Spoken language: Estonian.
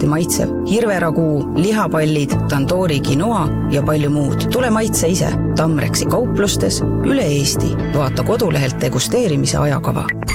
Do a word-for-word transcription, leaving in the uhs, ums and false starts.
ilusasti maitsev. Hirveraguu, lihapallid, tandoori quinoa ja palju muud. Tule maitse ise Tamreksi kauplustes üle Eesti. Vaata kodulehelt degusteerimise ajakava.